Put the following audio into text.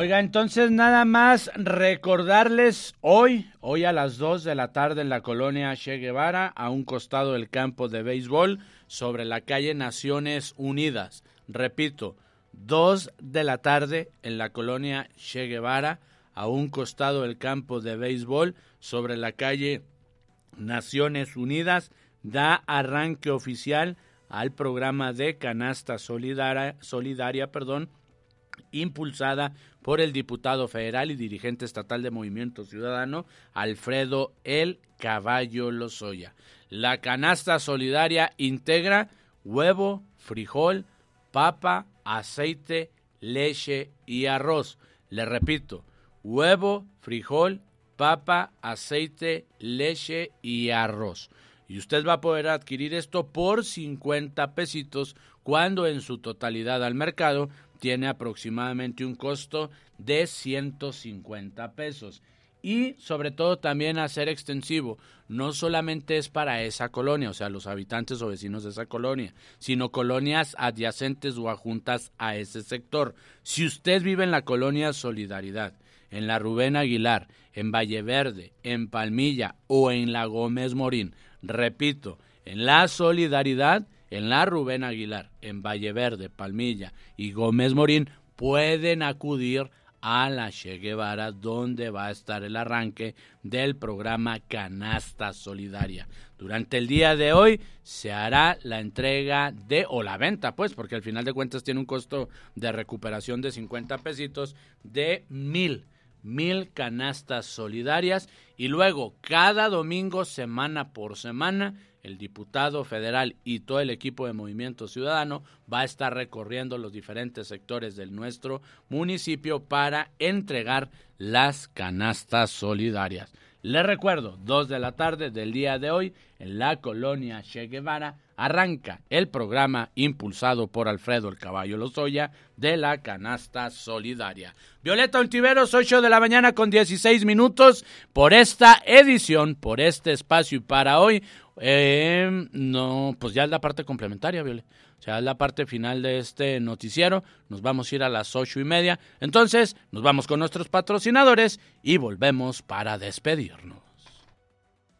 Oiga, entonces nada más recordarles hoy a las 2 de la tarde en la colonia Che Guevara, a un costado del campo de béisbol, sobre la calle Naciones Unidas. Repito, 2 de la tarde en la colonia Che Guevara, a un costado del campo de béisbol, sobre la calle Naciones Unidas, da arranque oficial al programa de canasta solidaria, impulsada por el diputado federal y dirigente estatal de Movimiento Ciudadano, Alfredo El Caballo Lozoya. La canasta solidaria integra huevo, frijol, papa, aceite, leche y arroz. Le repito, huevo, frijol, papa, aceite, leche y arroz. Y usted va a poder adquirir esto por 50 pesitos cuando en su totalidad al mercado tiene aproximadamente un costo de 150 pesos. Y sobre todo también a ser extensivo, no solamente es para esa colonia, o sea, los habitantes o vecinos de esa colonia, sino colonias adyacentes o adjuntas a ese sector. Si usted vive en la colonia Solidaridad, en la Rubén Aguilar, en Valle Verde, en Palmilla o en la Gómez Morín, repito, en la Solidaridad, en la Rubén Aguilar, en Valle Verde, Palmilla y Gómez Morín, pueden acudir a la Che Guevara, donde va a estar el arranque del programa Canasta Solidaria. Durante el día de hoy se hará la entrega o la venta, pues, porque al final de cuentas tiene un costo de recuperación de 50 pesitos, de 1,000 canastas solidarias, y luego cada domingo, semana por semana, el diputado federal y todo el equipo de Movimiento Ciudadano va a estar recorriendo los diferentes sectores de nuestro municipio para entregar las canastas solidarias. Les recuerdo, 2 de la tarde del día de hoy, en la colonia Che Guevara, arranca el programa impulsado por Alfredo El Caballo Lozoya de la canasta solidaria. Violeta Ontiveros, 8 de la mañana con 16 minutos, por esta edición, por este espacio y para hoy. No, pues ya es la parte complementaria, Viole. O sea, es la parte final de este noticiero. Nos vamos a ir a las 8:30. Entonces, nos vamos con nuestros patrocinadores y volvemos para despedirnos.